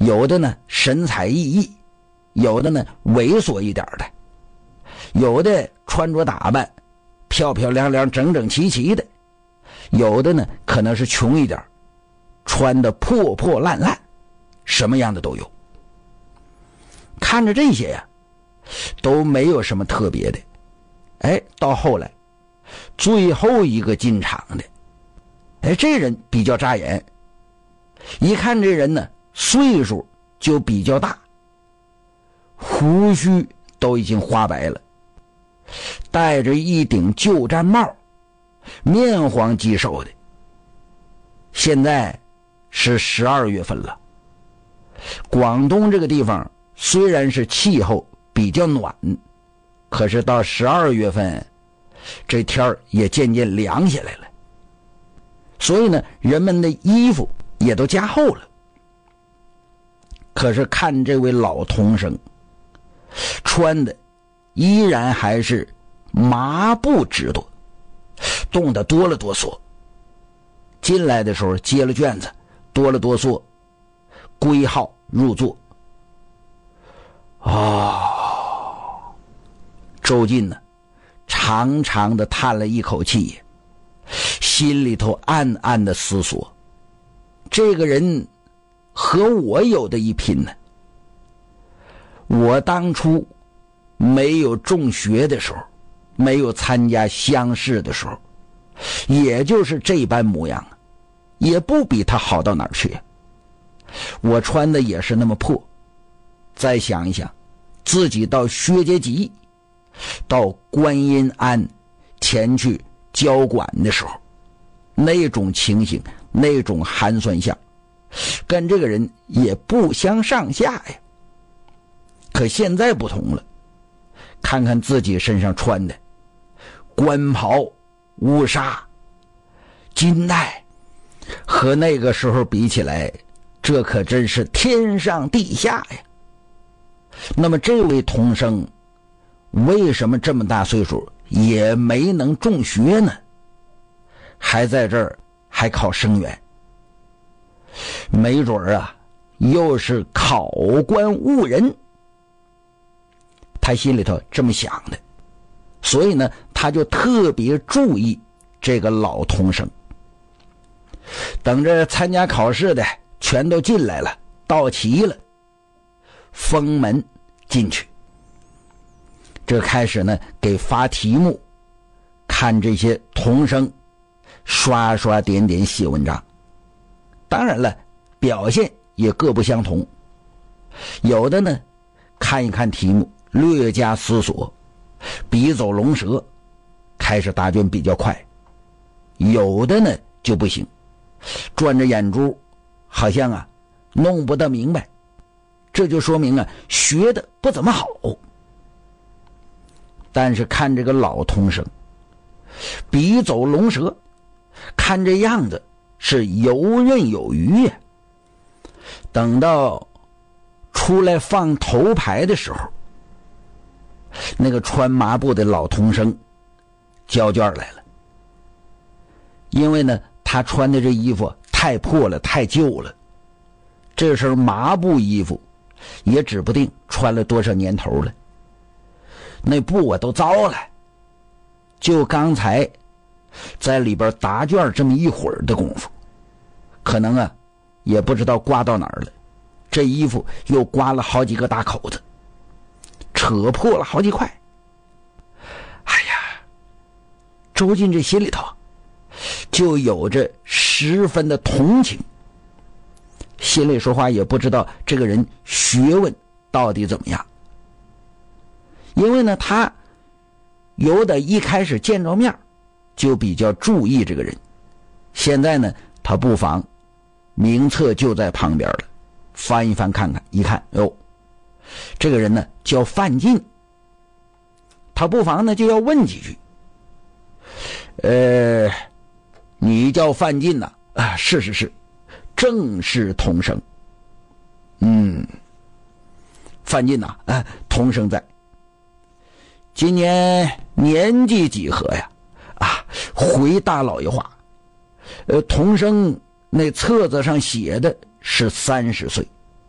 有的呢神采奕奕，有的呢猥琐一点的，有的穿着打扮漂漂亮亮整整齐齐的，有的呢可能是穷一点，穿的破破烂烂，什么样的都有。看着这些呀，都没有什么特别的。到后来最后一个进场的，这人比较扎眼。一看这人呢，岁数就比较大，胡须都已经花白了，戴着一顶旧毡帽，面黄肌瘦的。现在是12月份了，广东这个地方虽然是气候比较暖，可是到12月份这天儿也渐渐凉下来了，所以呢人们的衣服也都加厚了。可是看这位老童生穿的依然还是麻布直裰，冻得哆了哆嗦。进来的时候接了卷子，哆了哆嗦，归号入座。周进呢长长的叹了一口气，心里头暗暗的思索，这个人和我有的一拼呢。我当初没有中学的时候，没有参加乡试的时候，也就是这般模样，也不比他好到哪儿去。我穿的也是那么破，再想一想自己到薛家集到观音庵前去交管的时候，那种情形，那种寒酸相，跟这个人也不相上下呀。可现在不同了，看看自己身上穿的官袍、乌纱、金带，和那个时候比起来，这可真是天上地下呀。那么这位童生为什么这么大岁数也没能中学呢？还在这儿还考生源，没准啊又是考官误人。他心里头这么想的，所以呢他就特别注意这个老童生。等着参加考试的全都进来了，到齐了，封门进去。这开始呢给发题目，看这些童生刷刷点点写文章。当然了，表现也各不相同，有的呢看一看题目略加思索，笔走龙蛇，开始答卷比较快。有的呢就不行，转着眼珠，好像啊弄不得明白，这就说明啊学的不怎么好。但是看这个老童生笔走龙蛇，看这样子是游刃有余呀。等到出来放头牌的时候，那个穿麻布的老童生交卷来了。因为呢他穿的这衣服太破了，太旧了，这身麻布衣服也指不定穿了多少年头了，那布啊都糟了。就刚才在里边答卷这么一会儿的功夫，可能啊也不知道刮到哪儿了，这衣服又刮了好几个大口子，扯破了好几块。哎呀，周进这心里头就有着十分的同情，心里说话也不知道这个人学问到底怎么样。因为呢他有的一开始见着面就比较注意这个人，现在呢他不妨名册就在旁边了，翻一翻看看，一看哟，这个人呢叫范进，他不妨呢就要问几句。你叫范进呐？啊，是，正是童生。范进呐，童生在。今年年纪几何呀？啊，回大老爷话，童生那册子上写的是30岁。